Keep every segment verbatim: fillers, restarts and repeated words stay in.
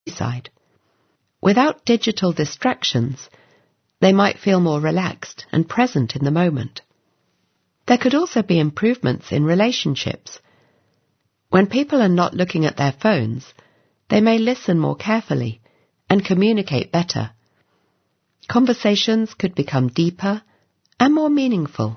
side. Without digital distractions, they might feel more relaxed and present in the moment. There could also be improvements in relationships. When people are not looking at their phones, they may listen more carefully and communicate better. Conversations could become deeper and more meaningful.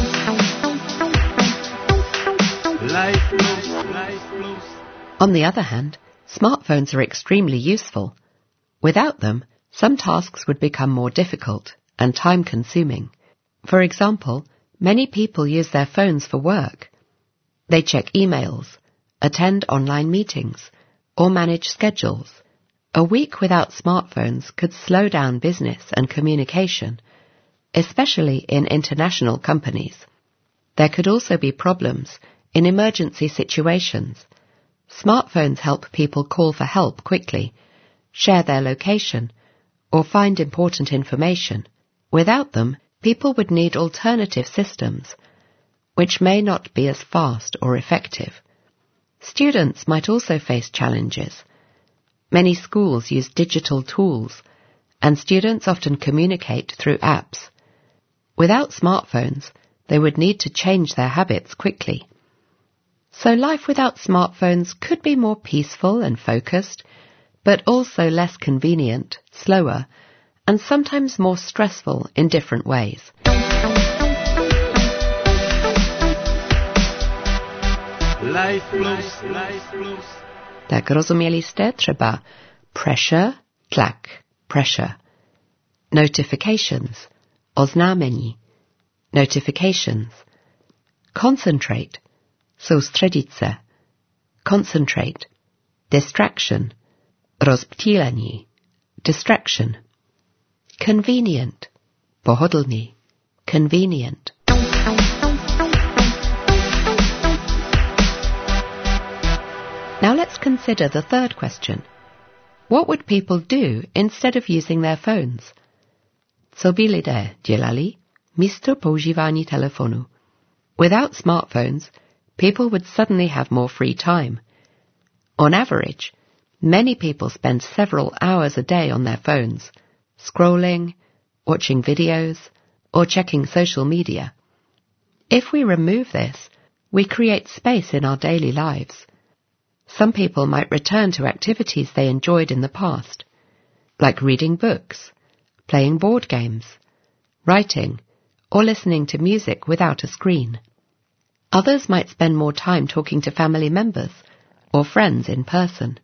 Life flows, life flows. On the other hand, smartphones are extremely useful. Without them, some tasks would become more difficult and time-consuming. For example, many people use their phones for work. They check emails, attend online meetings, or manage schedules. A week without smartphones could slow down business and communication, especially in international companies. There could also be problems in emergency situations. Smartphones help people call for help quickly, share their location, or find important information. Without them, people would need alternative systems, which may not be as fast or effective. Students might also face challenges. Many schools use digital tools, and students often communicate through apps. Without smartphones, they would need to change their habits quickly. So life without smartphones could be more peaceful and focused, but also less convenient, slower, and sometimes more stressful in different ways. Life flows, life flows. Tak rozumieliście? Třeba pressure, tlak, pressure. Notifications, oznámení, notifications. Concentrate, soustředit se, concentrate. Distraction, rozptýlení, distraction. Convenient, pohodlný, convenient. Now let's consider the third question. What would people do instead of using their phones? Co by lidé dělali místo používání telefonu? Without smartphones, people would suddenly have more free time. On average, many people spend several hours a day on their phones, scrolling, watching videos, or checking social media. If we remove this, we create space in our daily lives. Some people might return to activities they enjoyed in the past, like reading books, playing board games, writing, or listening to music without a screen. Others might spend more time talking to family members or friends in person.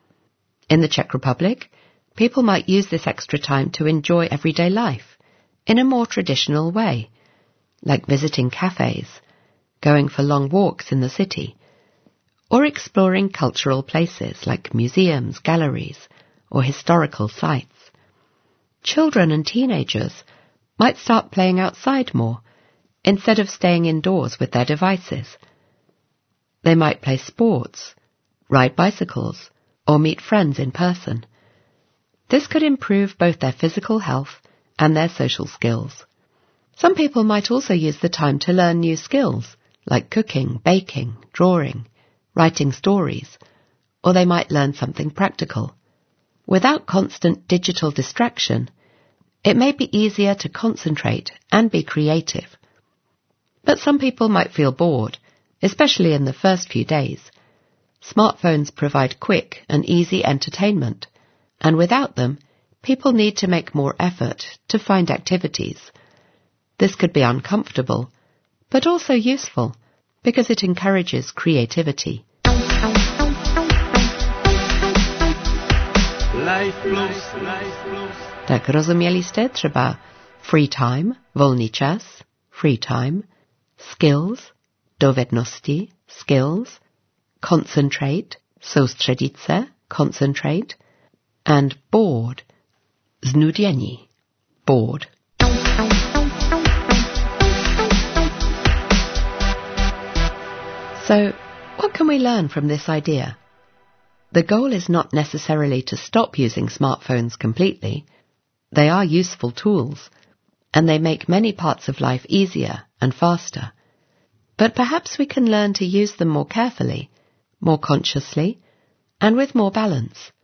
In the Czech Republic, people might use this extra time to enjoy everyday life in a more traditional way, like visiting cafes, going for long walks in the city, or exploring cultural places like museums, galleries, or historical sites. Children and teenagers might start playing outside more instead of staying indoors with their devices. They might play sports, ride bicycles, or meet friends in person. This could improve both their physical health and their social skills. Some people might also use the time to learn new skills, like cooking, baking, drawing, writing stories, or they might learn something practical. Without constant digital distraction, it may be easier to concentrate and be creative. But some people might feel bored, especially in the first few days. Smartphones provide quick and easy entertainment, and without them, people need to make more effort to find activities. This could be uncomfortable, but also useful, because it encourages creativity. Life flows, life flows. Tak rozumieliście? Třeba free time, volný čas, free time, skills, dovednosti, skills, concentrate, soustředit se, concentrate, and bored, znudění, bored. So, what can we learn from this idea? The goal is not necessarily to stop using smartphones completely. They are useful tools, and they make many parts of life easier and faster. But perhaps we can learn to use them more carefully, more consciously, and with more balance.